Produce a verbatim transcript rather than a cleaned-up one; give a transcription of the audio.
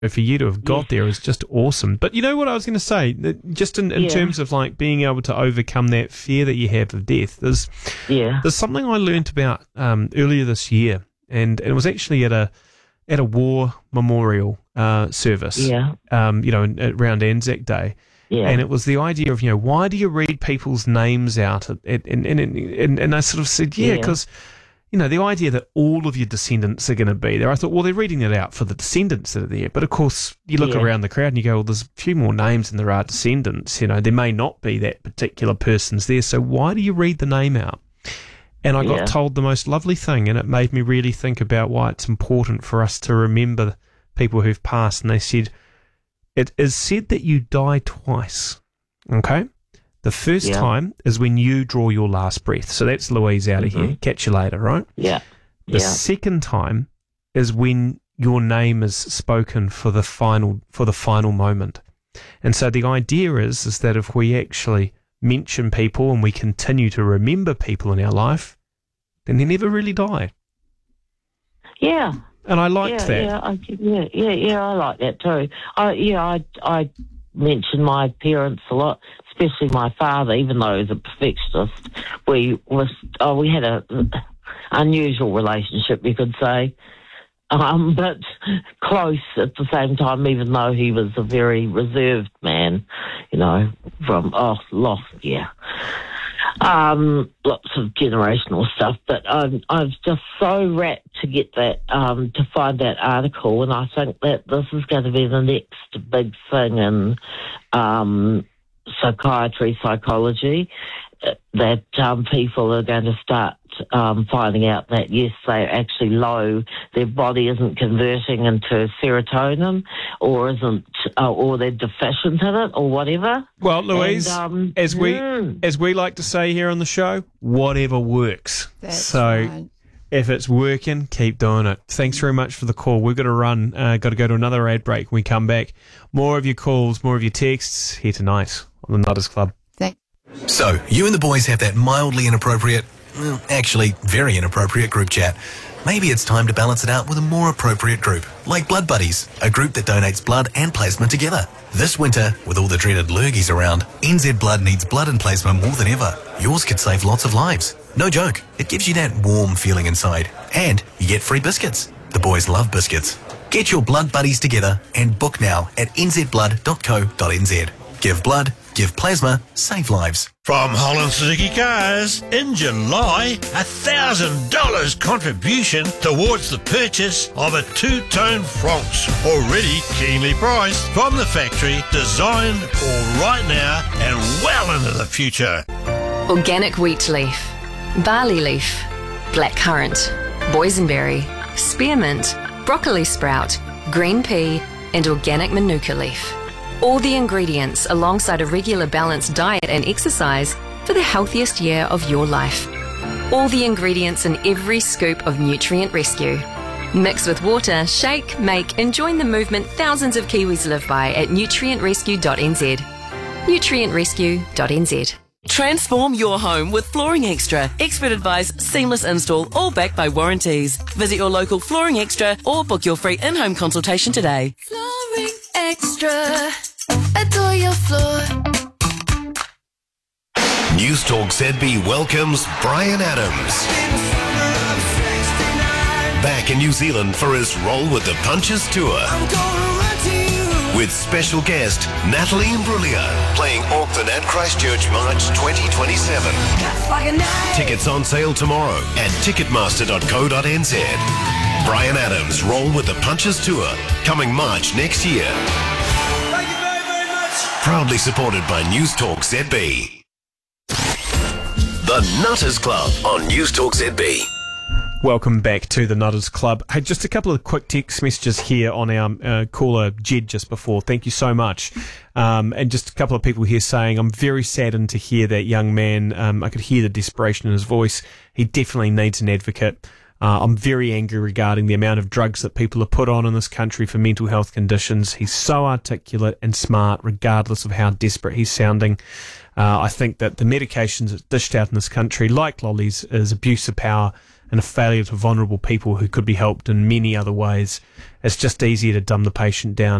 for you to have got yes. there is just awesome. But you know what I was going to say, that just in, in yeah. terms of like being able to overcome that fear that you have of death, there's yeah. there's something I learnt about um, earlier this year, and, and it was actually at a at a war memorial uh, service, Yeah. um, you know, in, around Anzac Day. Yeah. And it was the idea of, you know, why do you read people's names out? At, at, and, and, and, and I sort of said, yeah, because, Yeah. you know, the idea that all of your descendants are going to be there, I thought, well, they're reading it out for the descendants that are there. But, of course, you look Yeah. around the crowd and you go, well, there's a few more names than there are descendants. You know, there may not be that particular person's there. So why do you read the name out? And I got Yeah. told the most lovely thing, and it made me really think about why it's important for us to remember people who've passed. And they said, it is said that you die twice, okay? The first Yeah. time is when you draw your last breath. So that's Louise out of Mhm. here. Catch you later, right? Yeah. The Yeah. second time is when your name is spoken for the final for the final moment. And so the idea is, is that if we actually mention people and we continue to remember people in our life, then they never really die. Yeah. And I liked yeah, that. Yeah, I, yeah, yeah, yeah, I like that too. I, yeah, I, I mention my parents a lot, especially my father, even though he was a perfectionist. We was, oh, we had a unusual relationship, you could say, um, but close at the same time, even though he was a very reserved man, you know, from, oh, lost, yeah. Um, lots of generational stuff, but I'm, I was just so rapt to get that, um, to find that article, and I think that this is going to be the next big thing in um, psychiatry, psychology, uh, that um, people are going to start um, finding out that, yes, they're actually low, their body isn't converting into serotonin, or isn't, uh, or they're deficient in it, or whatever. Well, Louise, And, um, as we mm. as we like to say here on the show, whatever works. That's so right. if it's working, keep doing it. Thanks very much for the call. We've got to run. Uh, got to go to another ad break. When we come back, more of your calls, more of your texts here tonight on the Nutters Club. Thank So, you and the boys have that mildly inappropriate, well, actually very inappropriate group chat. Maybe it's time to balance it out with a more appropriate group, like Blood Buddies, a group that donates blood and plasma together. This winter, with all the dreaded lurgies around, N Z Blood needs blood and plasma more than ever. Yours could save lots of lives. No joke, it gives you that warm feeling inside. And you get free biscuits. The boys love biscuits. Get your Blood Buddies together and book now at n z blood dot co dot n z. Give blood, give plasma, save lives. From Holland Suzuki Cars, in July, a one thousand dollars contribution towards the purchase of a two-tone Francs, already keenly priced, from the factory, designed for right now and well into the future. Organic wheat leaf, barley leaf, blackcurrant, boysenberry, spearmint, broccoli sprout, green pea, and organic manuka leaf. All the ingredients alongside a regular balanced diet and exercise for the healthiest year of your life. All the ingredients in every scoop of Nutrient Rescue. Mix with water, shake, make, and join the movement thousands of Kiwis live by at nutrient rescue dot n z. nutrient rescue dot n z. Transform your home with Flooring Extra. Expert advice, seamless install, all backed by warranties. Visit your local Flooring Extra or book your free in-home consultation today. Flooring Extra. Adore your floor. News Talk Z B welcomes Brian Adams. Back in New Zealand for his Roll with the Punches tour. With special guest Natalie Imbruglia playing Auckland and Christchurch March twenty twenty-seven. Tickets on sale tomorrow at ticketmaster dot co dot n z. Brian Adams' Roll with the Punches tour coming March next year. Thank you very, very much. Proudly supported by News Talk Z B. The Nutters Club on News Talk Z B. Welcome back to the Nutters Club. Hey, just a couple of quick text messages here on our uh, caller Jed just before. Thank you so much. Um, and just a couple of people here saying, I'm very saddened to hear that young man. Um, I could hear the desperation in his voice. He definitely needs an advocate. Uh, I'm very angry regarding the amount of drugs that people are put on in this country for mental health conditions. He's so articulate and smart, regardless of how desperate he's sounding. Uh, I think that the medications that's dished out in this country, like lollies, is abuse of power. and a failure to vulnerable people who could be helped in many other ways. It's just easier to dumb the patient down